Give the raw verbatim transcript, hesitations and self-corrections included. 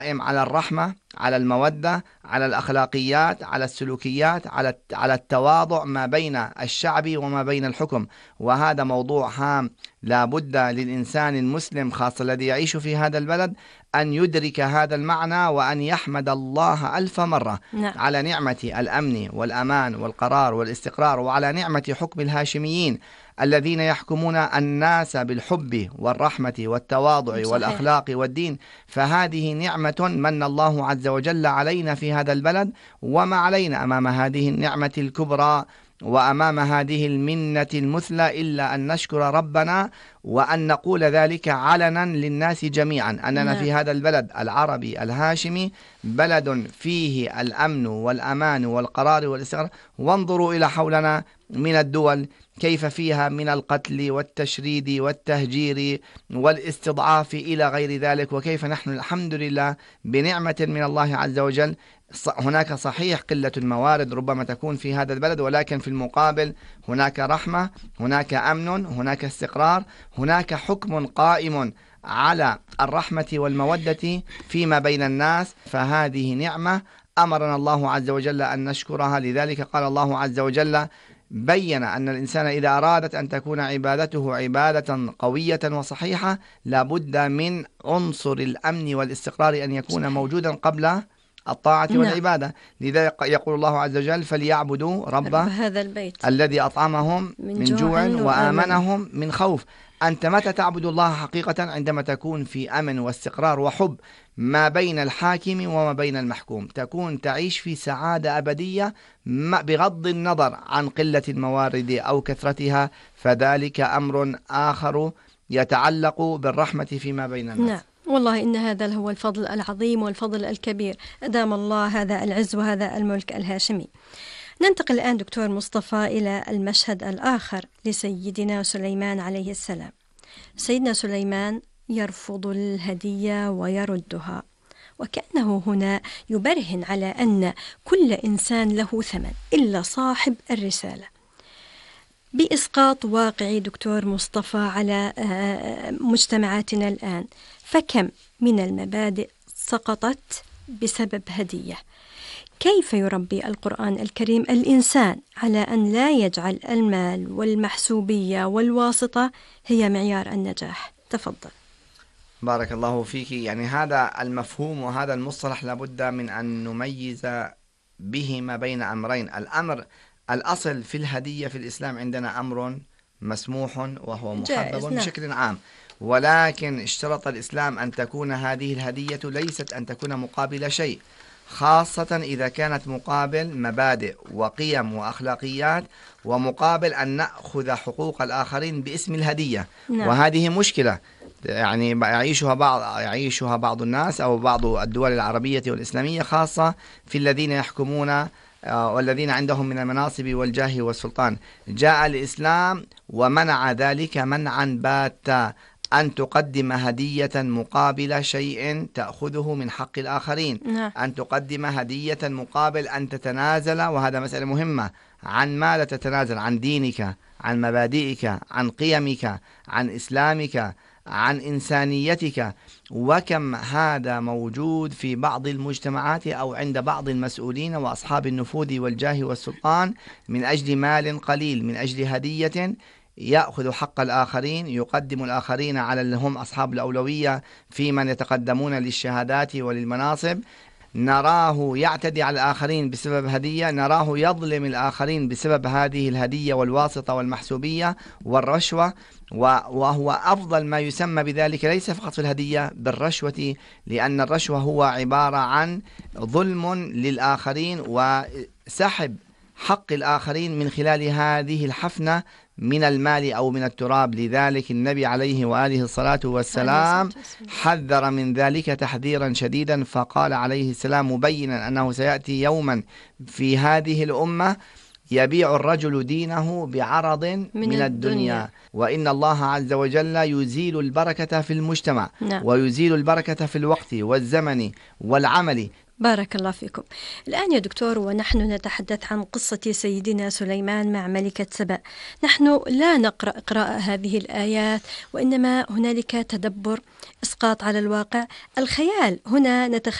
قائم على الرحمة، على المودة، على الأخلاقيات، على السلوكيات، على على التواضع ما بين الشعب وما بين الحكم. وهذا موضوع هام لا بد للإنسان المسلم خاصة الذي يعيش في هذا البلد أن يدرك هذا المعنى، وأن يحمد الله ألف مرة نعم. على نعمة الأمن والأمان والقرار والاستقرار، وعلى نعمة حكم الهاشميين الذين يحكمون الناس بالحب والرحمة والتواضع صحيح. والأخلاق والدين. فهذه نعمة من الله عز وجل علينا في هذا البلد، وما علينا أمام هذه النعمة الكبرى وأمام هذه المنة المثلى إلا أن نشكر ربنا، وأن نقول ذلك علنا للناس جميعا أننا نعم. في هذا البلد العربي الهاشمي بلد فيه الأمن والأمان والقرار والاستقرار. وانظروا إلى حولنا من الدول كيف فيها من القتل والتشريد والتهجير والاستضعاف إلى غير ذلك، وكيف نحن الحمد لله بنعمة من الله عز وجل. هناك صحيح قلة الموارد ربما تكون في هذا البلد، ولكن في المقابل هناك رحمة، هناك أمن، هناك استقرار، هناك حكم قائم على الرحمة والمودة فيما بين الناس. فهذه نعمة أمرنا الله عز وجل أن نشكرها. لذلك قال الله عز وجل بين أن الإنسان إذا أرادت أن تكون عبادته عبادة قوية وصحيحة لابد من عنصر الأمن والاستقرار أن يكون موجودا قبل الطاعة نعم. والعبادة. لذلك يقول الله عز وجل فليعبدوا رب, رب هذا البيت الذي أطعمهم من من جوع جوع وآمن. وآمنهم من خوف. أنت متى تعبد الله حقيقة؟ عندما تكون في أمن واستقرار وحب ما بين الحاكم وما بين المحكوم، تكون تعيش في سعادة أبدية بغض النظر عن قلة الموارد أو كثرتها. فذلك أمر آخر يتعلق بالرحمة فيما بين الناس. نعم. والله إن هذا هو الفضل العظيم والفضل الكبير، أدام الله هذا العز وهذا الملك الهاشمي. ننتقل الآن دكتور مصطفى إلى المشهد الآخر لسيدنا سليمان عليه السلام. سيدنا سليمان يرفض الهدية ويردها، وكأنه هنا يبرهن على أن كل إنسان له ثمن إلا صاحب الرسالة. بإسقاط واقعي دكتور مصطفى على مجتمعاتنا الآن، فكم من المبادئ سقطت بسبب هدية؟ كيف يربي القرآن الكريم الإنسان على أن لا يجعل المال والمحسوبية والواسطة هي معيار النجاح؟ تفضل. بارك الله فيك. يعني هذا المفهوم وهذا المصطلح لابد من أن نميز به ما بين أمرين. الأمر الأصل في الهدية في الإسلام عندنا أمر مسموح وهو محبب بشكل عام، ولكن اشترط الإسلام أن تكون هذه الهدية ليست أن تكون مقابل شيء، خاصة إذا كانت مقابل مبادئ وقيم وأخلاقيات، ومقابل أن نأخذ حقوق الآخرين باسم الهدية. نعم. وهذه مشكلة يعني يعيشها بعض يعيشها بعض الناس أو بعض الدول العربية والإسلامية، خاصة في الذين يحكمون والذين عندهم من المناصب والجاه والسلطان. جاء الإسلام ومنع ذلك منعا باتا، أن تقدم هدية مقابل شيء تأخذه من حق الآخرين. نعم. أن تقدم هدية مقابل أن تتنازل، وهذا مسألة مهمة، عن ما لا تتنازل، عن دينك، عن مبادئك، عن قيمك، عن إسلامك، عن إنسانيتك. وكم هذا موجود في بعض المجتمعات أو عند بعض المسؤولين وأصحاب النفوذ والجاه والسلطان، من أجل مال قليل، من أجل هدية يأخذ حق الآخرين، يقدم الآخرين على اللي هم أصحاب الأولوية في من يتقدمون للشهادات وللمناصب. نراه يعتدي على الآخرين بسبب هدية، نراه يظلم الآخرين بسبب هذه الهدية والواسطة والمحسوبية والرشوة. وهو أفضل ما يسمى بذلك ليس فقط في الهدية، بالرشوة، لأن الرشوة هو عبارة عن ظلم للآخرين وسحب حق الآخرين من خلال هذه الحفنة من المال أو من التراب. لذلك النبي عليه وآله الصلاة والسلام حذر من ذلك تحذيرا شديدا، فقال عليه السلام مبينا أنه سيأتي يوما في هذه الأمة يبيع الرجل دينه بعرض من, من الدنيا. الدنيا وإن الله عز وجل يزيل البركة في المجتمع. نعم. ويزيل البركة في الوقت والزمن والعمل. بارك الله فيكم. الآن يا دكتور ونحن نتحدث عن قصة سيدنا سليمان مع ملكة سبأ، نحن لا نقرأ قراءة هذه الآيات، وإنما هنالك تدبر، إسقاط على الواقع. الخيال هنا نتخيل